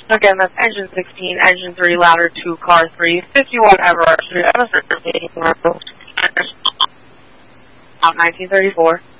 Again, that's engine 16, engine 3, ladder 2, car 3, 51 Everard Street, 1934.